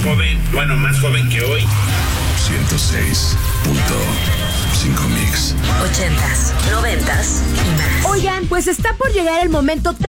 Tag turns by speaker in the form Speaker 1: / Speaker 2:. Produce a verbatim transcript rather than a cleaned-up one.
Speaker 1: joven, bueno, más joven que hoy.
Speaker 2: ciento seis punto cinco Mix.
Speaker 3: Ochentas, noventas y más.
Speaker 4: Oigan, pues está por llegar el momento